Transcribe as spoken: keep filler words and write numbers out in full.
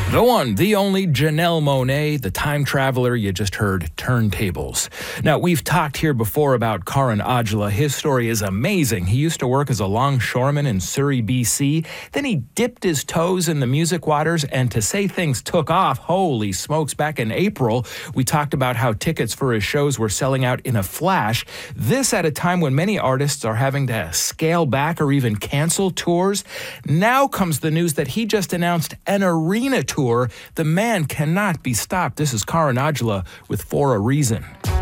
The one, the only Janelle Monáe, the time traveler you just heard, Turntables. Now, we've talked here before about Karan Aujla. His story is amazing. He used to work as a longshoreman in Surrey, B C. Then he dipped his toes in the music waters, and to say things took off, holy smokes, back in April, we talked about how tickets for his shows were selling out in a flash. This at a time when many artists are having to scale back or even cancel tours. Now comes the news that he just announced an arena tour. The man cannot be stopped. This is Karan Aujla with For a Reason.